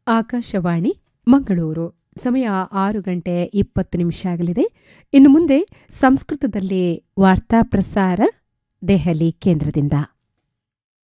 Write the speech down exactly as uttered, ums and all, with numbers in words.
ಆಕಾಶವಾಣಿ ಮಂಗಳೂರು. ಸಮಯ ಆರು ಗಂಟೆ ಇಪ್ಪತ್ತು ನಿಮಿಷ ಆಗಲಿದೆ. ಇನ್ನು ಮುಂದೆ ಸಂಸ್ಕೃತದಲ್ಲಿ ವಾರ್ತಾ ಪ್ರಸಾರ ದೆಹಲಿ ಕೇಂದ್ರದಿಂದ.